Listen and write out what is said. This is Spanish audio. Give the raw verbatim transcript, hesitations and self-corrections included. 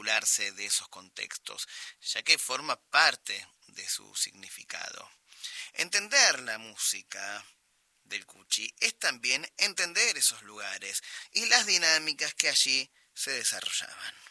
vincularse de esos contextos, ya que forma parte de su significado. Entender la música del Cuchi es también entender esos lugares y las dinámicas que allí se desarrollaban.